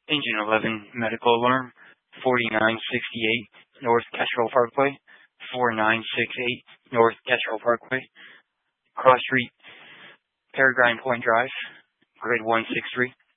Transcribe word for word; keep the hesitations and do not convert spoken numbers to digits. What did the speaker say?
Engine eleven medical alarm, forty-nine sixty-eight North Kestrel Parkway, forty-nine sixty-eight North Kestrel Parkway, Cross Street, Peregrine Point Drive, grid one six three.